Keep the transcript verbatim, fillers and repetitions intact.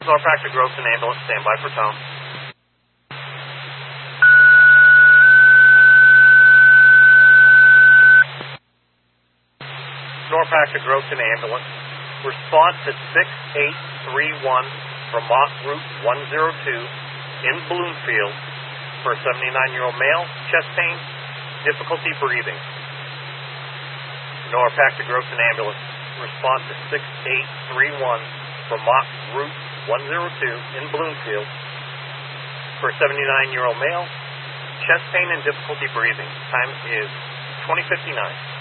Norpac to Groveton ambulance, stand by for tone. Norpac to Groveton ambulance. Response at six eight three one Vermont Route one oh two in Bloomfield for a seventy-nine-year-old male, chest pain, difficulty breathing. Norpac to Groveton ambulance. Response at six eight three one Vermont Route one oh two in Bloomfield for a seventy-nine-year-old male, chest pain and difficulty breathing. Time is twenty fifty-nine.